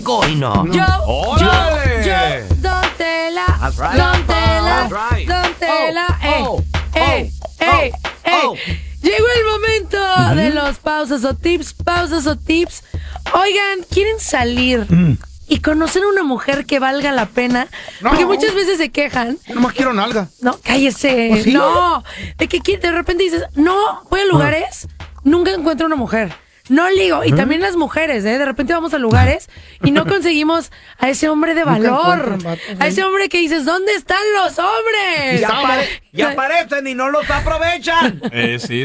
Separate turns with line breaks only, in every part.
Hoy no.
Yo,
¡Órale!
Don Tela,
That's right.
Don Tela,
That's right.
Don Tela,
Oh,
ey. Llegó el momento de los pausas o tips. Oigan, ¿quieren salir y conocer a una mujer que valga la pena?
No.
Porque muchas veces se quejan.
Yo nomás quiero nalga.
No, cállese.
¿Oh, sí?
No, de que de repente dices, no, voy a lugares, nunca encuentro una mujer. No ligo. Y también las mujeres, ¿eh? De repente vamos a lugares y no conseguimos a ese hombre de valor.
encuentran vatos,
A ese hombre que dices, ¿dónde están los hombres?
Y aparecen y no los aprovechan.
Sí.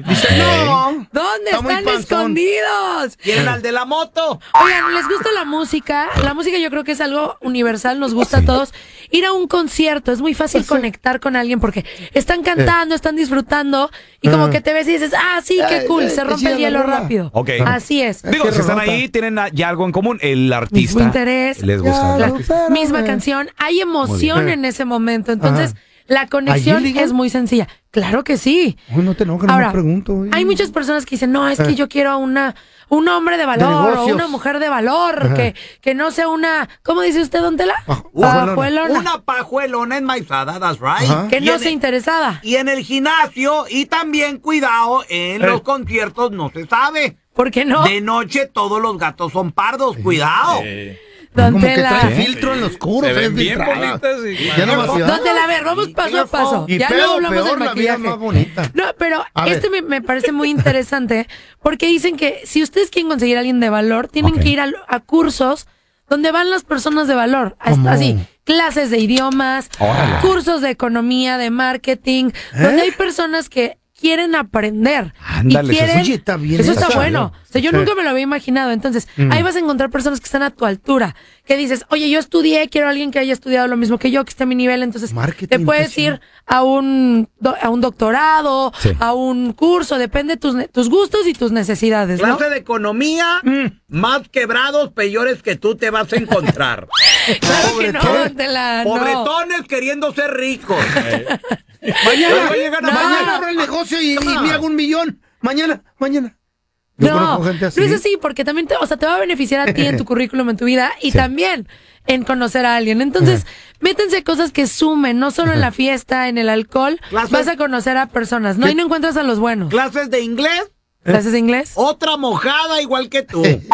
No.
¿Dónde
Está muy
están
panzón.
escondidos?
¿Quieren al de la moto?
Oigan, ¿les gusta la música? La música yo creo que es algo universal, nos gusta a todos. Ir a un concierto, es muy fácil conectar con alguien porque están cantando, están disfrutando y como que te ves y dices, sí, qué cool, se rompe el hielo rápido.
Ok.
Así es.
Digo, si están ahí, tienen ya algo en común. El artista.
Mismo interés.
Les gusta.
La misma canción, hay emoción en ese momento, entonces la conexión
¿Allí ligan?
es muy sencilla. Claro que sí.
Uy, no te enojes, no
Ahora,
me pregunto. Oye.
hay muchas personas que dicen, no, es que yo quiero un hombre de valor o
negocios.
una mujer de valor, que no sea una, ¿cómo dice usted, don Tela? Pajuelona.
Una pajuelona enmaizada, that's right.
Ajá.
Que
Y
no
en
sea interesada.
Y en el gimnasio, y también cuidado, en los conciertos no se sabe.
¿Por qué no?
De noche todos los gatos son pardos, cuidado.
Don
Como que
Tela.
trae filtro en los oscuro.
Se ven bien
filtrada.
bonitas y...
Ya no me
Don Tela, a ver, vamos paso a paso.
Y
Ya
peor,
luego hablamos
peor,
del
la vida
maquillaje.
más bonita.
No, pero
A ver.
me parece muy interesante porque dicen que si ustedes quieren conseguir a alguien de valor, tienen que ir a cursos donde van las personas de valor.
¿Cómo?
Así, clases de idiomas,
Órale.
cursos de economía, de marketing, donde hay personas que quieren aprender.
Ándale,
y quieren,
oye, está bien
eso
eso,
está
está
bueno.
bien.
O sea, yo
Sí.
nunca me lo había imaginado. Entonces, ahí vas a encontrar personas que están a tu altura. Que dices, oye, yo estudié, quiero a alguien que haya estudiado lo mismo que yo, que esté a mi nivel. Entonces,
Marketing,
te puedes
pues,
ir a un doctorado,
Sí.
a un curso, depende de tus gustos y tus necesidades, ¿no?
Clase de economía, más quebrados, peores que tú te vas a encontrar.
Claro que no,
Pobretón.
Tela, no.
Pobretones queriendo ser ricos.
Mañana,
No llegan a
mañana abro el negocio y me hago 1 millón. Mañana. Yo
No,
conozco gente así.
no es así, porque también te va a beneficiar a ti en tu currículum, en tu vida y también en conocer a alguien. Entonces, métanse cosas que sumen, no solo en la fiesta, en el alcohol,
Clases-
vas a conocer a personas, ¿no? Y no encuentras a los buenos.
Clases de inglés,
¿Clases de inglés?
otra mojada igual que tú.
Sí.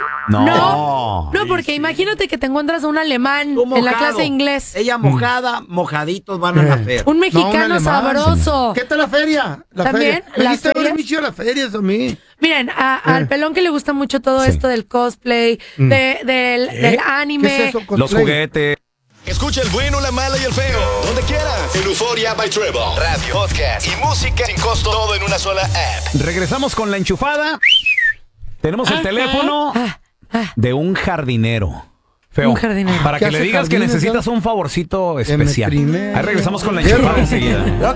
No, porque imagínate que te encuentras a un alemán
Tú
en la
mojado.
clase de inglés.
Ella mojada, mojaditos van a nacer.
Un
No,
mexicano
un alemán.
sabroso.
¿Qué tal la feria?
¿También?
Me
¿Las
diste
ferias?
mucho las ferias a mí.
Miren, al pelón que le gusta mucho todo esto del cosplay, del anime.
¿Qué es eso?
Los
cosplay?
juguetes.
Escucha el bueno, la mala y el feo. Donde quieras. En Euforia by Trevor. Radio, podcast y música sin costo. Todo en una sola app.
Regresamos con la enchufada. Tenemos el teléfono de un jardinero. Feo.
Un jardinero.
Para
¿Qué
que le
hace
digas que
jardines,
necesitas un favorcito
me
especial.
primero.
Ahí regresamos con la enchufada enseguida.